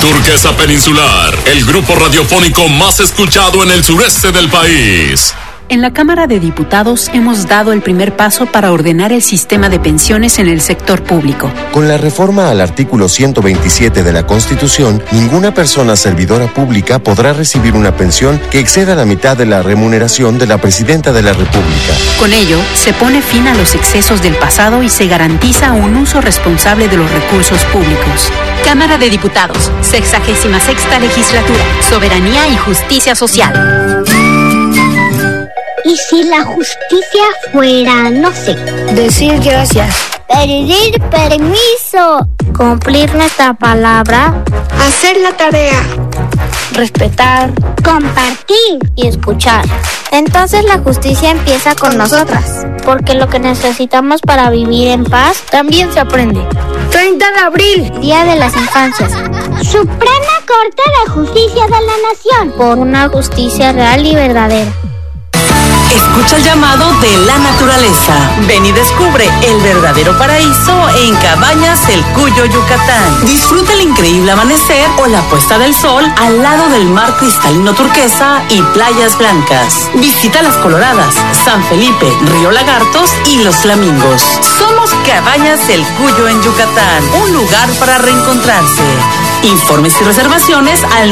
Turquesa Peninsular, el grupo radiofónico más escuchado en el sureste del país. En la Cámara de Diputados hemos dado el primer paso para ordenar el sistema de pensiones en el sector público. Con la reforma al artículo 127 de la Constitución, ninguna persona servidora pública podrá recibir una pensión que exceda la mitad de la remuneración de la Presidenta de la República. Con ello, se pone fin a los excesos del pasado y se garantiza un uso responsable de los recursos públicos. Cámara de Diputados, 66ª Legislatura, Soberanía y Justicia Social. ¿Y si la justicia fuera, no sé? Decir gracias. Pedir permiso. Cumplir nuestra palabra. Hacer la tarea. Respetar. Compartir. Y escuchar. Entonces la justicia empieza con nosotras. Porque lo que necesitamos para vivir en paz también se aprende. 30 de abril. Día de las Infancias. Suprema Corte de Justicia de la Nación. Por una justicia real y verdadera. Escucha el llamado de la naturaleza. Ven y descubre el verdadero paraíso en Cabañas El Cuyo, Yucatán. Disfruta el increíble amanecer o la puesta del sol al lado del mar cristalino turquesa y playas blancas. Visita Las Coloradas, San Felipe, Río Lagartos y Los Flamingos. Somos Cabañas El Cuyo en Yucatán, un lugar para reencontrarse. Informes y reservaciones al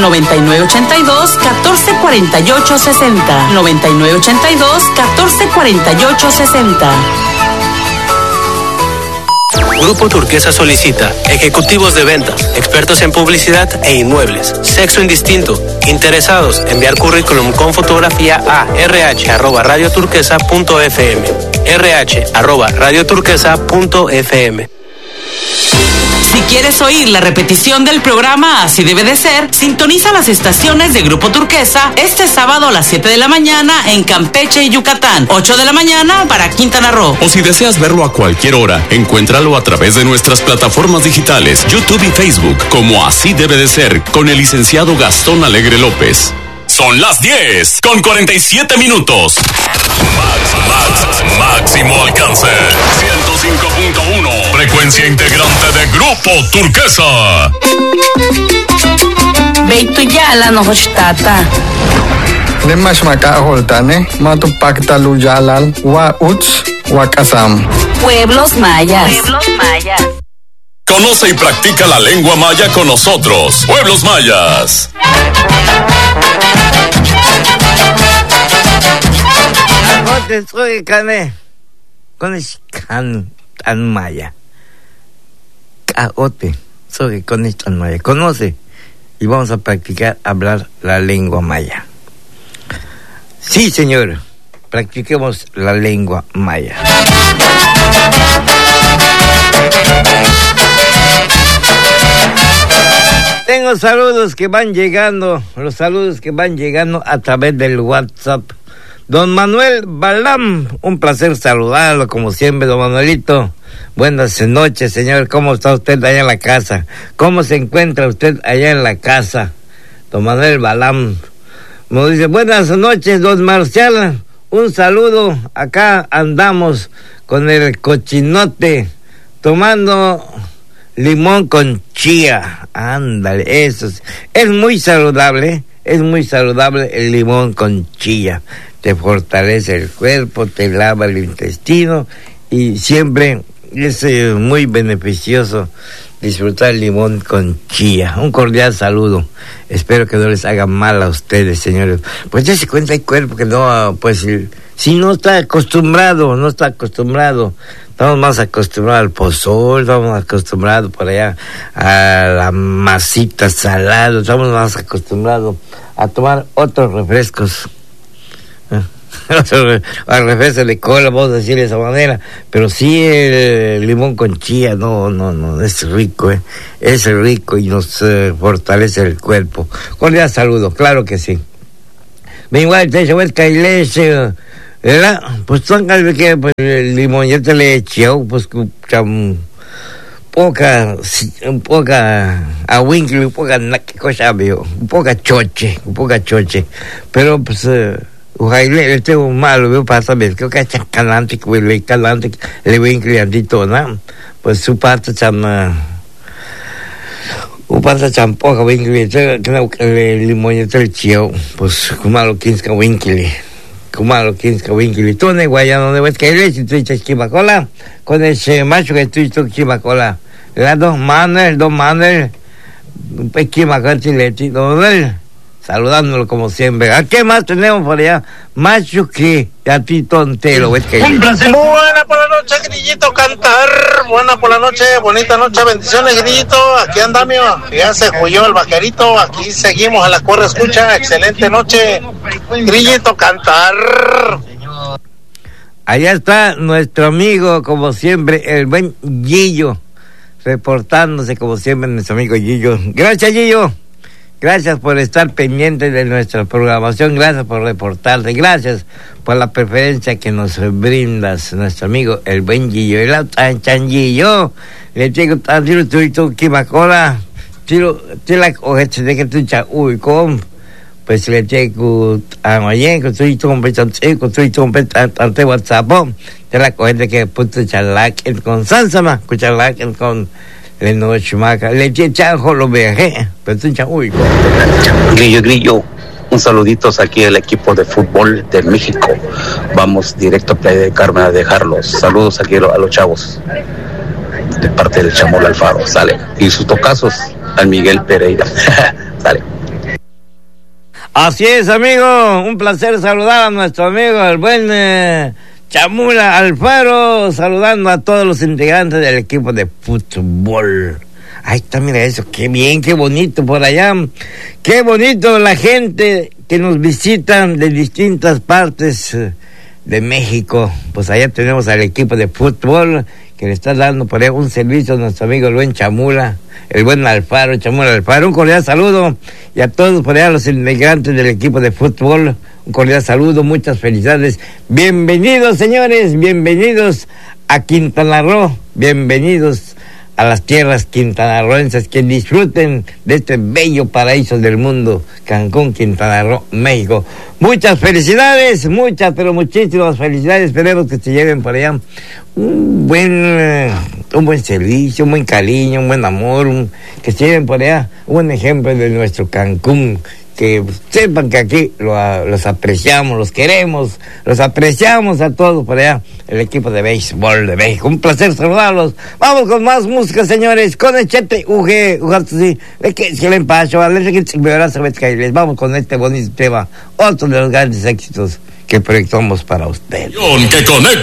9982-1448-60. 9982-1448-60. Grupo Turquesa solicita ejecutivos de ventas, expertos en publicidad e inmuebles, sexo indistinto, interesados, enviar currículum con fotografía a rh@radioturquesa.fm, rh@radioturquesa.fm. Si quieres oír la repetición del programa Así Debe de Ser, sintoniza las estaciones de Grupo Turquesa este sábado a las 7 de la mañana en Campeche y Yucatán, 8 de la mañana para Quintana Roo. O si deseas verlo a cualquier hora, encuéntralo a través de nuestras plataformas digitales, YouTube y Facebook, como Así Debe de Ser, con el licenciado Gastón Alegre López. Son las 10:47 minutos. Máximo alcance. 105.1. Frecuencia integrante de Grupo Turquesa. Beito yala no hostata. Lemas maka holtane, matu pakta lujalal, wa uts, wa kasam. Pueblos mayas. Conoce y practica la lengua maya con nosotros, Pueblos Mayas. Soy cane con tan maya. Caote, soy con tan maya. Conoce y vamos a practicar hablar la lengua maya. Sí, señor. Practiquemos la lengua maya. Tengo saludos que van llegando, los saludos que van llegando a través del WhatsApp. Don Manuel Balam, un placer saludarlo como siempre, don Manuelito. Buenas noches, señor. ¿Cómo está usted allá en la casa? ¿Cómo se encuentra usted allá en la casa? Don Manuel Balam me dice, buenas noches, don Marcial. Un saludo. Acá andamos con el cochinote, tomando limón con chía. Ándale, eso es muy saludable. Es muy saludable el limón con chía. Te fortalece el cuerpo, te lava el intestino y siempre es muy beneficioso disfrutar el limón con chía. Un cordial saludo. Espero que no les haga mal a ustedes, señores. Pues ya se cuenta el cuerpo que no, pues si no está acostumbrado, estamos más acostumbrados al pozol, estamos acostumbrados por allá a la masita salada, estamos más acostumbrados a tomar otros refrescos. Al refresco de cola, vamos a decir de esa manera, pero sí el limón con chía, no, es rico, es rico y nos fortalece el cuerpo. Cordial saludo, claro que sí. Me igual te llevo el cailese, ¿verdad? Pues son que pues, el limón ya te le echó, pues poca aguincle, poca cosa veo, poca choche, pero pues el tengo malo, veo pasa ver que cacha calante, que le voy inclinandito, ¿no? Pues su parte chama pasa champoja, winkle, el limonete el chio, pues, kumalo kinska winkle. Tú ne guayano de ves que eres y tú echas chivacola, con ese macho que tú echas chivacola. La dos Manuel, un pequimacante y don saludándolo como siempre. ¿A qué más tenemos por allá? Macho que a ti tontero, ves que. Un placer. Buena por la noche, Grillito Cantar. Buena por la noche, bonita noche, bendiciones, Grillito. Aquí andamos, ya se huyó el vaquerito. Aquí seguimos a la corre escucha. Excelente noche, Grillito Cantar. Allá está nuestro amigo, como siempre, el buen Gillo, reportándose como siempre nuestro amigo Gillo. Gracias, Gillo. Gracias por estar pendiente de nuestra programación, gracias por reportarte, gracias por la preferencia que nos brindas, nuestro amigo el buen Gillo. Y la changuillo, le digo, tú, Kimacola, la cogeche de que tú uy, com, pues le digo, amayen, que tú ante WhatsApp, te la cogeche que puto charlaquen con Sansama, charlaquen con le noche maca, le chanjo lo viajé, pero tú uy. Grillo, un saluditos aquí al equipo de fútbol de México. Vamos directo a Playa del Carmen a dejarlos. Saludos aquí a los chavos de parte del Chamol Alfaro, sale. Y sus tocazos al Miguel Pereira, sale. Así es, amigo, un placer saludar a nuestro amigo, el buen Chamula Alfaro, saludando a todos los integrantes del equipo de fútbol. Ahí está, mira eso, qué bien, qué bonito por allá, qué bonito la gente que nos visitan de distintas partes de México. Pues allá tenemos al equipo de fútbol que le está dando por ahí un servicio a nuestro amigo el buen Chamula, el buen Alfaro, Chamula Alfaro. Un cordial saludo y a todos por allá los integrantes del equipo de fútbol. Un cordial saludo, muchas felicidades. Bienvenidos, señores, bienvenidos a Quintana Roo, bienvenidos a las tierras quintanarroenses, que disfruten de este bello paraíso del mundo, Cancún, Quintana Roo, México. Muchas felicidades, muchas, pero muchísimas felicidades. Esperemos que se lleven por allá un buen servicio, un buen cariño, un buen amor, que se lleven por allá un buen ejemplo de nuestro Cancún. Que sepan que aquí los apreciamos, los queremos, los apreciamos a todos por allá, el equipo de béisbol de México. Un placer saludarlos. Vamos con más música, señores, con el chete vamos con este bonito tema, otro de los grandes éxitos que proyectamos para ustedes. Que conecta